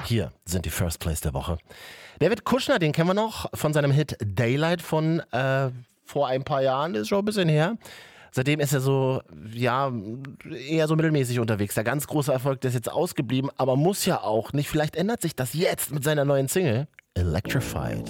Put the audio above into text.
Hier sind die First Place der Woche. David Kushner, den kennen wir noch von seinem Hit Daylight von vor ein paar Jahren, ist schon ein bisschen her. Seitdem ist er so, ja, eher so mittelmäßig unterwegs. Der ganz große Erfolg, der ist jetzt ausgeblieben, aber muss ja auch nicht. Vielleicht ändert sich das jetzt mit seiner neuen Single Electrified.